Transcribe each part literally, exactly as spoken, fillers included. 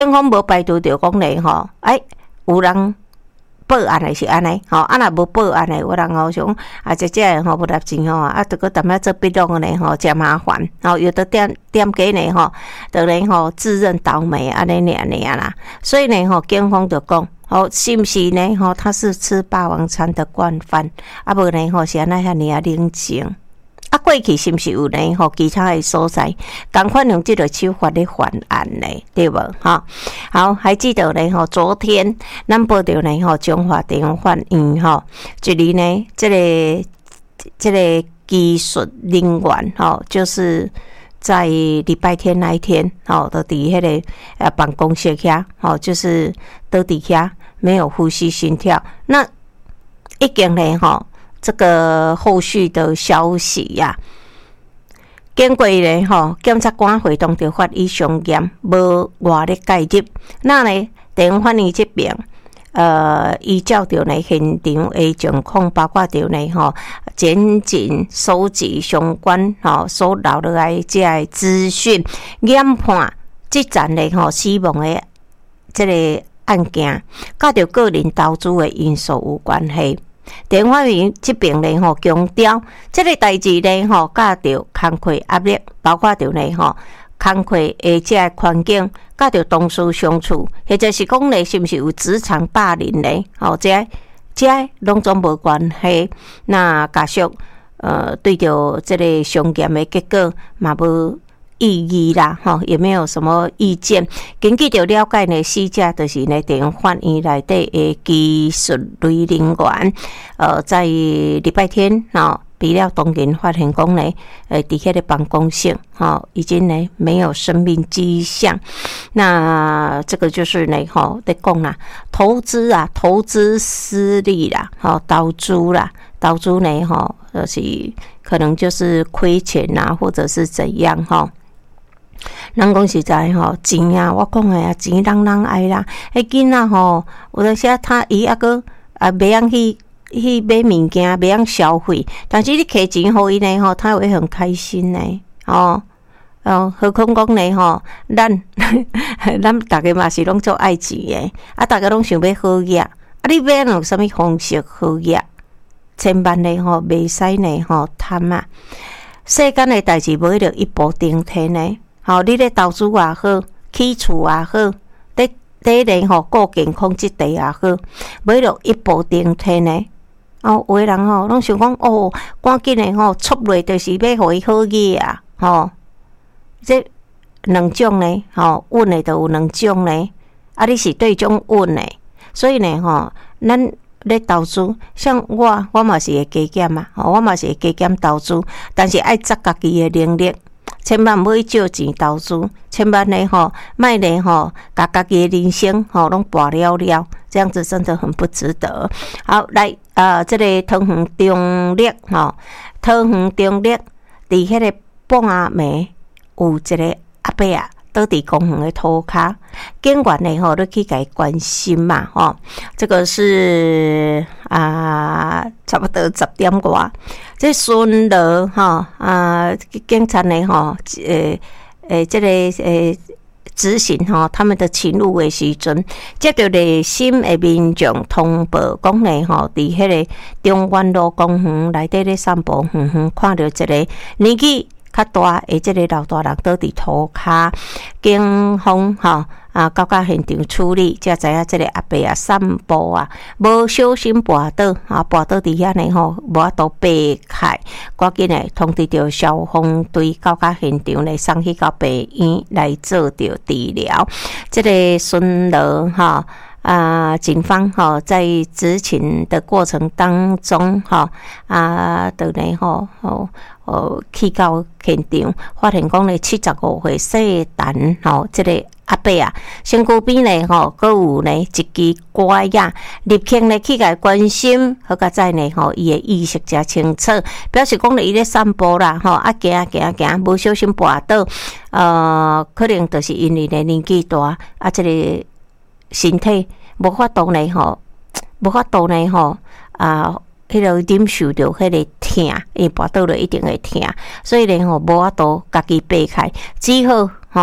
警方无排除着讲咧吼，哎，有人报案的是安尼，吼，啊若无报案的，有人吼想啊，这这吼不拿钱吼，啊，得个踮咧做笔录呢吼，真麻烦，吼，有的店店家呢吼，得咧吼自认倒霉安尼尔尔啦，所以呢吼，警方就讲。哦，是不是呢？吼，他是吃霸王餐的惯犯，啊无呢？吼，是安那遐尔啊冷静。啊，过去是不是有呢？吼，其他的所在，赶快用这个手法咧犯案呢，对无？哈，好，还记得呢？吼，昨天咱报道呢？吼，中华电法院吼，一里呢，这个这个技术人员吼，就是在礼拜天那一天，吼，都伫迄个呃办公室遐，吼，就是都伫遐。没有呼吸心跳，那已经呢吼，这个后续的消息呀、啊，经过呢吼，检察官会同着法医上验，无外力介入，那呢，地方法院这边，呃，依照着呢现场的情况，包括着呢吼，检警收集相关吼所留落来这个资讯，研判即站呢吼死亡的这个。案件甲着个人投资的因素有关系。地方法院这边呢吼强调，这个代志呢吼，甲着工课压力，包括着呢吼工课的这个环境，甲着同事相处，或者是讲呢是不是有职场霸凌呢？吼，这这拢总无关系。那家属呃对着这个相验的结果嘛无。意义啦，吼，也没有什么意见。根据着了解呢，死者就是呢地方法院内底的技术类人员，呃，在礼拜天吼，比了当天发现讲呢，呃，伫迄个办公室，吼，已经呢没有生命迹象。那这个就是呢，吼，在讲啦，投资啊，投资失利啦，吼，投资啦，投资呢，吼，就是可能就是亏钱啊，或者是怎样，吼。人讲实在吼，钱啊，我讲诶啊，钱人人爱啦。迄囡仔吼，有当时啊，他伊啊个啊，袂晓去去买物件，袂晓消费。但是你摕钱互伊呢吼，他会很开心呢。哦哦，何况讲呢吼，咱咱大家嘛是拢做爱钱诶，啊，大家拢想要好业，啊，你要用啥物方式好业？千万呢吼，袂使呢吼贪啊！世间诶代志无迄着一步登天呢。好，你咧投资也好，起厝也好，咧咧咧吼顾健康即地也好，买落一步登天呢。哦，有诶人吼拢想讲哦，赶紧诶吼出落就是要互伊好业啊，吼。这两种呢，吼运诶就有两种呢。啊，你是对种运诶，所以呢吼，咱咧投资，像我，我嘛是会加减啊，吼，我嘛是会加减投资，但是爱扎家己诶能力。千万莫去借钱投资，千万呢吼，莫呢吼，把家己的人生吼拢拔了了，这样子真的很不值得。好，来呃，这个桃园中立吼，桃园中立伫迄个半暝有一个阿伯啊，倒伫公园的涂骹，警员呢吼，都去甲伊关心嘛吼，这个是啊、呃，差不多十点外。这巡逻哈啊，警察呢哈，呃呃，这个呃执行哈他们的勤务的时阵，接到热心的民众通报讲呢哈，伫迄个中原路公园内底咧散步，远远看到一个年纪较大的这个老大人倒伫涂骹，警方哈。啊，到甲现场处理，才知影这个阿伯啊散步啊，无小心跋倒啊，跋倒伫遐呢吼，无法度爬开，赶紧呢通知着消防队到甲现场呢送去到病院来做着治疗。这个巡逻哈啊，警方哈在执勤的过程当中哈啊，的呢吼吼。哦，去到现场，发现讲咧七十五岁姓陈吼，这个阿伯啊，身躯边咧吼，佮有呢一支拐呀，立刻呢去甲关心，好甲在呢吼，伊的意识真清楚，表示讲咧伊咧散步啦，吼啊行啊行啊行，无小心跋倒，呃，可能就是因为咧年纪大，啊，这个身体无法度呢吼，无法度呢吼啊。迄个忍受着迄个痛，因为跋倒了一定会痛，所以呢吼无法度家己爬开，只好吼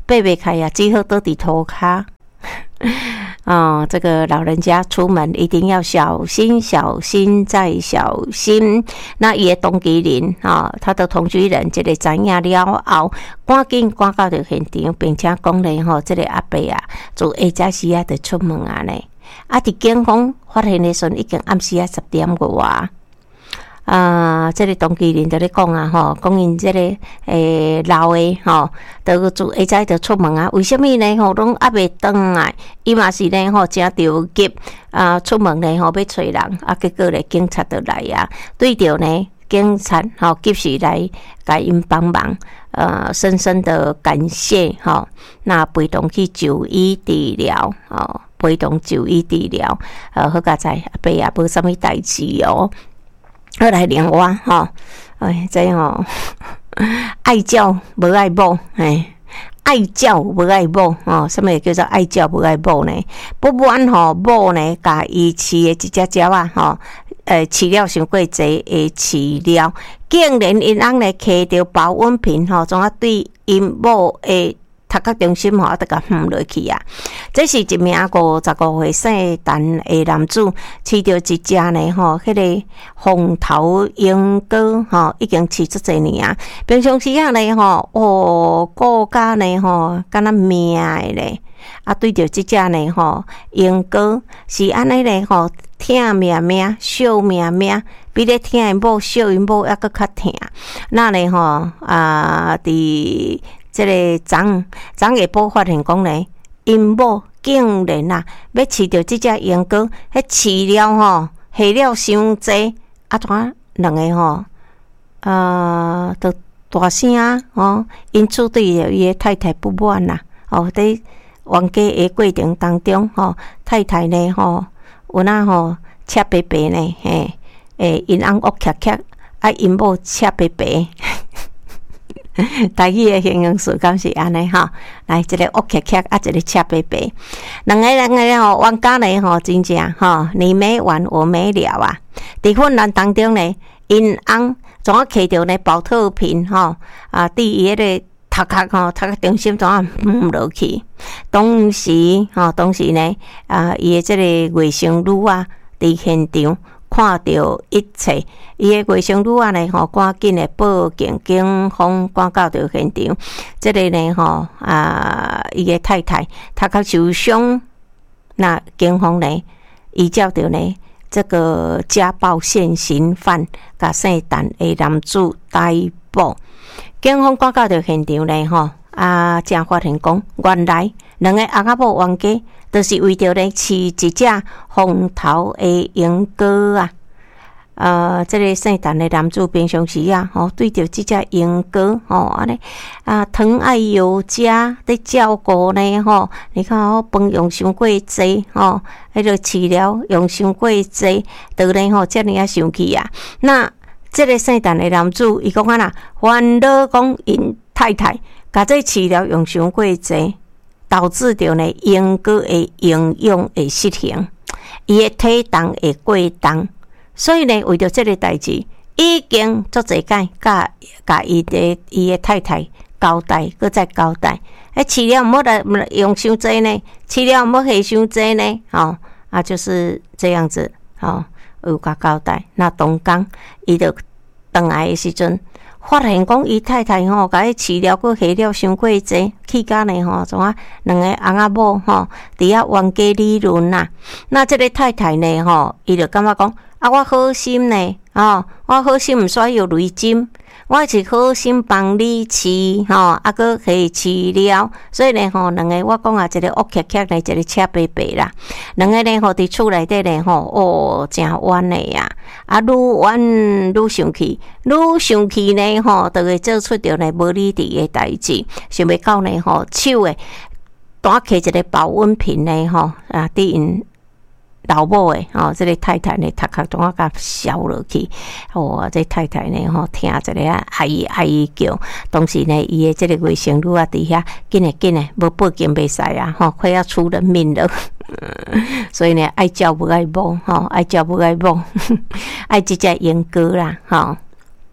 爬袂开呀，只好倒伫涂骹。哦，这个老人家出门一定要小心，小心再小心。那伊的同居人啊、哦，他的同居人这个知影了后，赶紧赶到着现场，并且讲咧吼，这个阿伯啊，就下早时啊，就出门啊呢。啊，伫警方发现的时阵，已经暗时啊十点外。啊，这个同居人就咧讲啊，吼，讲因这个诶老诶，吼，都做下早就出门啊。为什么呢？吼，拢还未回来，伊嘛是呢，吼，真着急啊，出门呢，吼，要找人啊，结果咧，警察就来啊，对着呢，警察吼及时来甲因帮忙，呃，深深的感谢，吼，那陪同去就医治疗，吼，陪同就医治疗，呃，好佳哉，阿伯也无啥物代志哦。好来另外吼，哎，这吼爱教无爱某，哎，爱教无爱某哦，什么叫做爱教无爱某呢？不满吼某呢，甲伊饲的一只鸟啊，吼，诶，饲了伤过济，会饲了，竟然因翁呢摕着保温瓶吼，总啊对因某诶。读较中心吼，啊，得甲呒落去啊！这是一名五十五岁姓陈的男子，饲着一只呢吼，迄、那个红头鹦哥吼，已经饲足侪年啊。平常时啊呢吼，哦，顾家呢吼，敢若命的咧。啊，对着即只呢吼，鹦哥是安尼咧吼，疼命命，惜命命，比咧疼因某、惜因某还佫较疼。那呢吼啊，伫这个昨昨下晡发现讲呢，因某竟然啊，要饲着即只鹦哥，迄饲了吼，下了伤济，啊，怎两个吼，呃，都大声哦，因此对着伊的太太不满啦，哦，伫冤家的过程当中吼，太太呢吼，有那吼赤白白呢，嘿，诶，因翁恶恰恰，啊，因某赤白白。台语的形容词敢是安尼哈？来，一个乌克克啊，一个赤白白，两个人个吼，冤家呢吼，真正吼，你没完我没了啊！伫混乱当中呢，因翁怎啊摕着呢保特瓶吼啊，伫伊迄个头壳吼，头壳中心怎啊呒落去？当时吼，当时呢啊，伊的即个卫生女啊，伫现场。看到一切，伊个卫生女啊呢吼，赶紧的报警，警方赶到着现场。这个呢吼啊，伊个太太头壳受伤，那警方呢依照着呢这个家暴现行犯，甲姓陈的男子逮捕。警方赶到着现场呢吼啊，才发现讲，原来两个翁仔某冤家。就是为着咧饲一只红头的鹦哥啊，呃，这个姓陈的男子平常时啊，吼、哦、对着这只鹦哥，吼安尼啊疼爱有加，咧照顾呢，吼、哦，你看哦，饭用伤过济，吼，迄个饲料用伤过济，倒呢吼，遮尔啊生气啊。那这个姓陈的男子，伊讲啊啦，烦恼讲因太太，甲这饲料用伤过济。导致着呢鹦哥的营养会失衡，伊的体重会过重，所以呢为着这个代志，已经足侪解甲甲伊的伊的太太交代，搁再交代。诶，饲料莫来用伤济呢，饲料莫下伤济呢，哦啊就是这样子，哦有甲交代。那当工伊就回来的时阵。发现讲伊太太吼，甲伊饲料搁下了伤过济，去甲呢吼，怎啊两个翁仔某吼，伫遐冤家理论啦。那这个太太呢吼，伊就感觉讲啊，我好心呢，哦，我好心毋需要雷金，我是好心帮你饲吼，啊搁下饲料，所以呢吼，两个我讲啊，一个乌克克呢，一个赤白白啦，两个呢吼伫厝内底呢吼，哦，真冤的呀。啊，愈冤愈生气，愈生气呢吼，就会做出着呢无理智的代志。想要到呢吼，手诶，单摕一个保温瓶呢吼，啊，伫因老母诶吼，这个太太呢，头壳怎啊甲烧落去？哦，这太太呢吼，听一个啊，哀哀叫。当时呢，伊诶这个卫生女啊，伫遐紧诶紧诶，无报警袂使啊，吼，快要出人命了。所以呢，爱教不爱某，吼，爱教不爱某，爱即只鹦哥啦，吼。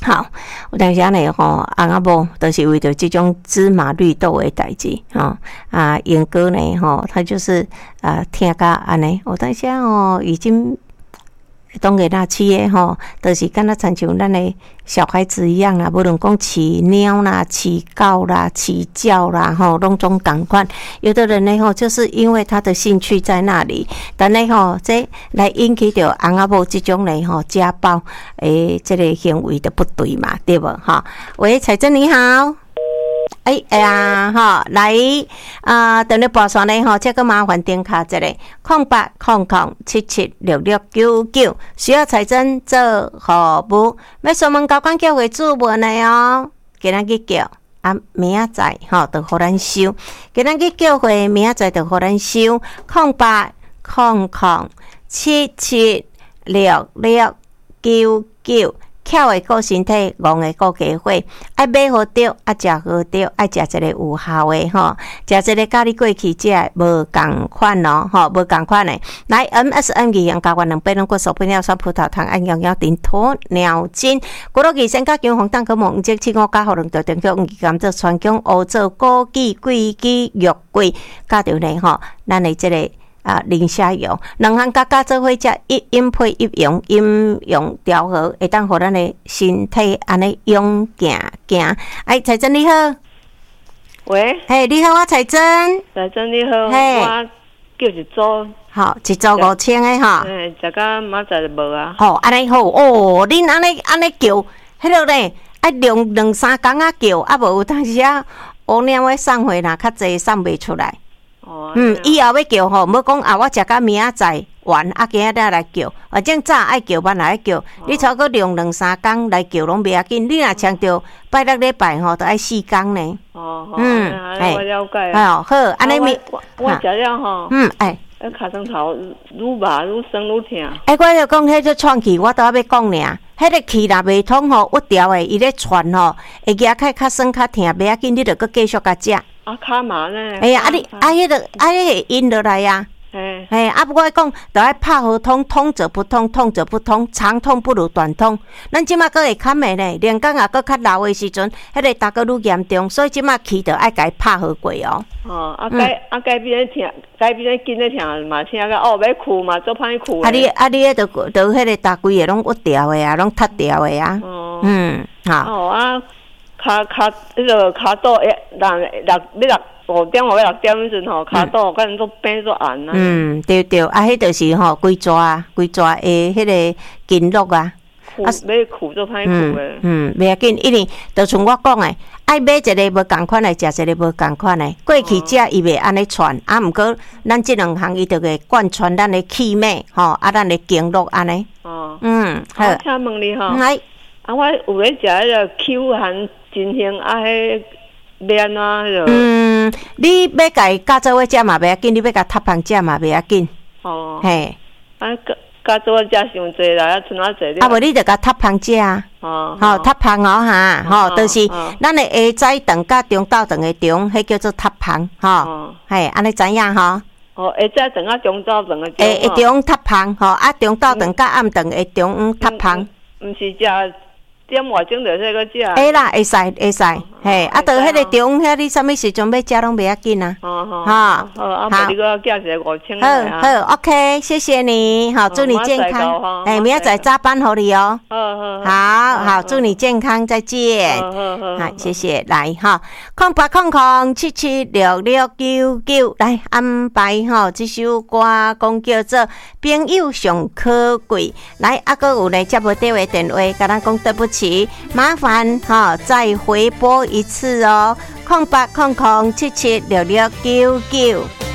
好，有当时安尼吼，翁仔某都是为着这种芝麻绿豆的代志吼啊，英哥呢吼，他就是啊听甲安尼，有当时吼已经。当然啦，饲诶吼，都、就是敢若亲像咱诶小孩子一样啦，无论讲饲猫啦、饲狗啦、饲鸟啦，吼，拢总共款。有的人呢吼，就是因为他的兴趣在那里，但呢吼，这来引起着翁仔某即种嘞吼家暴诶，这个行为的不对嘛，对无哈？喂，彩珍你好。哎哎呀，哈，来啊！等你拨线呢，吼，这个麻烦点卡一个空八空空七七六六九九，需要彩珍做服务，要上门交管叫回主文的哦，今仔日叫啊，明仔载吼，就互咱收，今仔日叫回明仔载就互咱收，空八空空七七六六九九。巧的顾身体，戆的顾家伙，爱买好着，爱食好着，爱食一个有效的吼，食一个甲你过去食无共款哦，吼，无共款的。来 ，M S M 二样加元两百两骨素配料酸葡萄糖，按样样顶鸵鸟精，骨落去先加姜黄蛋壳膜，五只七五加互两条电球，五甘蔗川芎乌枣枸杞桂枝肉桂，加着呢吼，咱的这个。啊，磷虾油，两项加加做伙食，一饮配一用，饮用调和，会当互咱的身体安尼勇行行。哎，彩珍你好， 喂， 嘿，你好，我彩珍， 彩珍你好，我叫一组， 好，一组五千的哈， 嘿，食到明仔就无啊。 好，安尼好哦，恁安尼安尼叫，迄落咧，爱两两三工仔叫，啊无有当时啊，乌鸟的送货啦，较济送袂出来。 哦、 嗯，以后要叫吼，莫讲啊，我食到明仔载完，啊，今仔日来叫，反正早爱叫，晚来叫。哦、你超过两两三工来叫拢袂要紧，你若强调拜六礼拜吼，都爱四工呢。 哦， 嗯， 哎，我了解。 哎哦，好，安尼咪， 我我食了吼。 嗯，哎， 迄尻川头愈麻愈酸愈疼。 哎，我就讲迄个喘气，我都要讲尔。迄个气若袂通吼，屈条诶，伊咧喘吼，会举开较酸较疼，袂要紧，你着搁继续甲食。 啊，卡麻呢？ 哎呀，啊你啊，迄个啊，迄会阴落来呀。 嘿， 嘿，啊，不过讲，着爱拍好通，通则不通，通则不通，长痛不如短痛。咱即马搁会坎的呢，连讲也搁较老的时阵，迄个大个愈严重，所以即马气着爱甲伊拍好过哦。 哦，啊改啊改变咧疼，改变咧紧咧疼嘛，疼个哦，要哭嘛，做歹哭。 啊你啊你迄着着迄个大规个拢屈掉的啊，拢塌掉的啊。 哦， 嗯，好。 哦啊。骹骹迄个骹肚诶，六六你六五点或六点迄阵吼，骹肚可能做变做红啊。嗯， 对对，啊，迄就是吼规蛇啊，规蛇诶，迄个筋肉啊。 苦，要苦做歹苦诶。 嗯，袂要紧，因为就像我讲诶，爱买一个无共款诶，食一个无共款诶。过去食伊袂安尼传，啊，毋过咱即两项伊就会贯穿咱诶气脉，吼，啊，咱诶经络安尼。哦。嗯，好。 我请问你吼。来。啊，我有咧食迄个 Q 含金星啊，迄面啊，迄个。嗯， 你要甲伊加做伙食嘛袂要紧，你要甲塌芳食嘛袂要紧。哦。嘿。啊， 加加做伙食伤济啦，啊，剩啊济。 啊，无你着甲塌芳食啊。哦。吼，塌芳哦哈，吼，就是咱的下早顿甲中昼顿的中，迄叫做塌芳，吼。哦。嘿，安尼知影吼？ 哦，下早顿啊，中昼顿的中。 下下中塌芳，吼，啊，中昼顿甲暗顿的中塌芳。 毋是食。点外钟就说个食， 会啦，会使会使，嘿，啊，到迄个中，遐你啥物时阵要食拢袂要紧啊。哦吼，哈， 好，啊，无你个寄一个五千。 好好 ，OK， 谢谢你，好，祝你健康。哎，明仔载加班互你哦。好好好，好，祝你健康，再见。好好好，好，谢谢，来哈，空八空空七七六六九九，来安排哈，这首歌讲叫做《朋友上可贵》，来啊，个有来接无到的电话，甲咱讲对不起。麻烦哈，再回拨一次哦，空八空空七七六六九九。